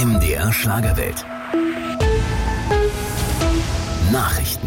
MDR Schlagerwelt. Nachrichten.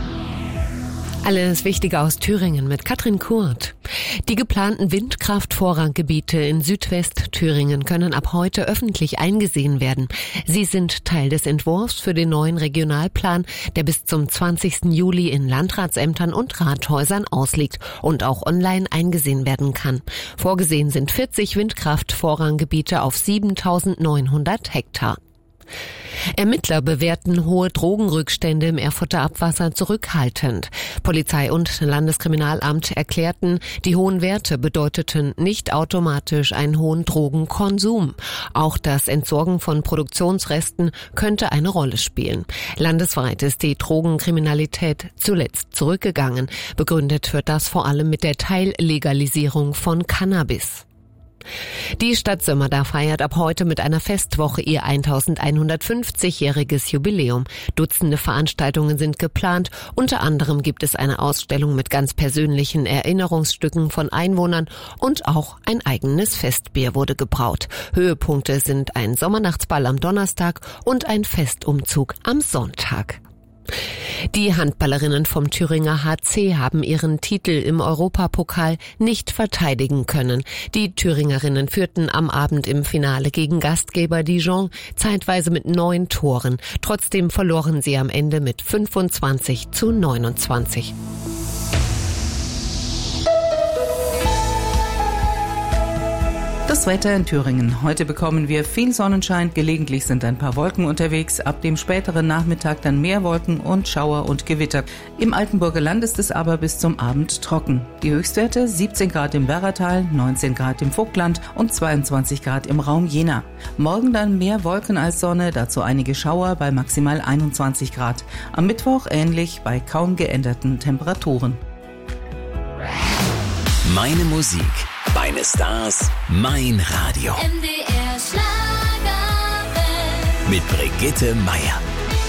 Alles Wichtige aus Thüringen mit Katrin Kurt. Die geplanten Windkraftvorranggebiete in Südwest-Thüringen können ab heute öffentlich eingesehen werden. Sie sind Teil des Entwurfs für den neuen Regionalplan, der bis zum 20. Juli in Landratsämtern und Rathäusern ausliegt und auch online eingesehen werden kann. Vorgesehen sind 40 Windkraftvorranggebiete auf 7.900 Hektar. Ermittler bewerten hohe Drogenrückstände im Erfurter Abwasser zurückhaltend. Polizei und Landeskriminalamt erklärten, die hohen Werte bedeuteten nicht automatisch einen hohen Drogenkonsum. Auch das Entsorgen von Produktionsresten könnte eine Rolle spielen. Landesweit ist die Drogenkriminalität zuletzt zurückgegangen. Begründet wird das vor allem mit der Teillegalisierung von Cannabis. Die Stadt Sömmerda feiert ab heute mit einer Festwoche ihr 1150-jähriges Jubiläum. Dutzende Veranstaltungen sind geplant. Unter anderem gibt es eine Ausstellung mit ganz persönlichen Erinnerungsstücken von Einwohnern und auch ein eigenes Festbier wurde gebraut. Höhepunkte sind ein Sommernachtsball am Donnerstag und ein Festumzug am Sonntag. Die Handballerinnen vom Thüringer HC haben ihren Titel im Europapokal nicht verteidigen können. Die Thüringerinnen führten am Abend im Finale gegen Gastgeber Dijon zeitweise mit 9 Toren. Trotzdem verloren sie am Ende mit 25:29. Das Wetter in Thüringen. Heute bekommen wir viel Sonnenschein, gelegentlich sind ein paar Wolken unterwegs, ab dem späteren Nachmittag dann mehr Wolken und Schauer und Gewitter. Im Altenburger Land ist es aber bis zum Abend trocken. Die Höchstwerte 17 Grad im Werratal, 19 Grad im Vogtland und 22 Grad im Raum Jena. Morgen dann mehr Wolken als Sonne, dazu einige Schauer bei maximal 21 Grad. Am Mittwoch ähnlich bei kaum geänderten Temperaturen. Meine Musik, meine Stars, mein Radio. MDR Schlagerwelt. Mit Brigitte Meier.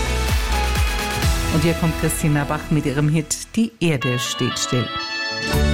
Und hier kommt Christina Bach mit ihrem Hit Die Erde steht still.